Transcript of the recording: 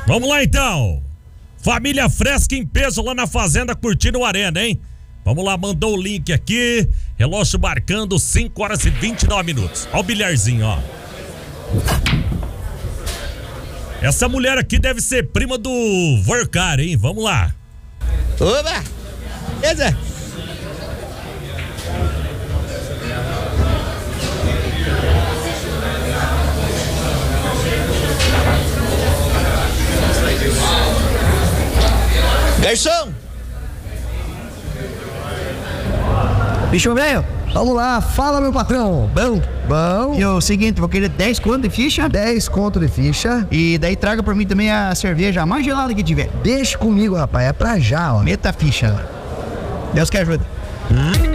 Vamos lá então. Família Fresca em peso lá na fazenda curtindo o Arena, hein? Vamos lá, mandou o link aqui. Relógio marcando 5 horas e 29 minutos. Ó o bilharzinho, ó. Essa mulher aqui deve ser prima do Vorcar, hein? Vamos lá. Oba! Beleza? Garçom! Bicho velho, vamos lá, fala meu patrão. Bom? Bom. E o seguinte, vou querer 10 conto de ficha. 10 conto de ficha. E daí traga pra mim também a cerveja mais gelada que tiver. Deixa comigo, rapaz, é pra já, ó. Meta a ficha lá. Deus que ajuda.